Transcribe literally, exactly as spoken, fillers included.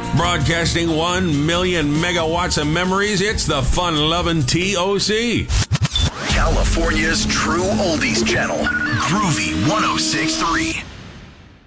Broadcasting one million megawatts of memories, it's the fun-loving T O C. California's true oldies channel, Groovy one oh six point three.